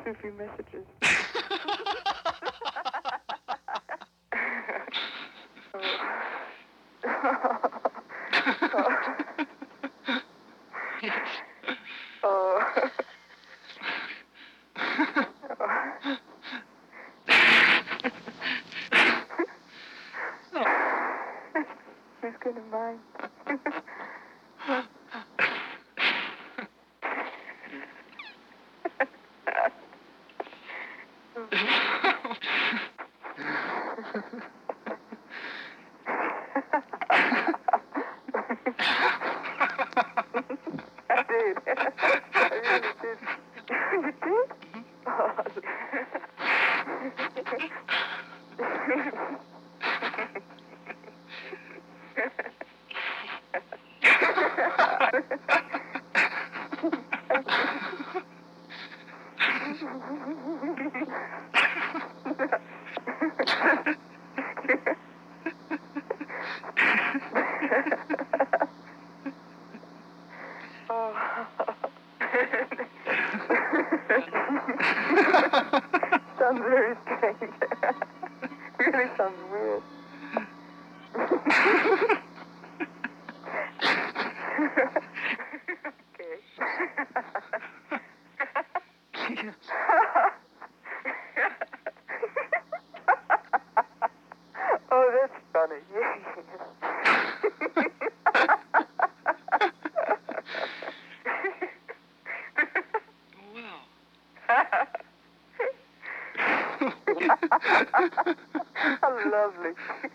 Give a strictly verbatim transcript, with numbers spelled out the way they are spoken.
through a few messages. Oh. Who's gonna mind? I did. I really did. You did? Oh. Sounds very strange. Really sounds weird. Okay. Oh, that's funny. Well. How lovely.